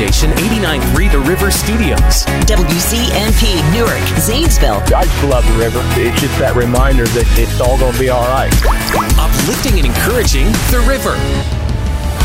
station 89.3 The River Studios. WCNP, Newark, Zanesville. I just love the river. It's just that reminder that it's all going to be all right. Uplifting and encouraging The River.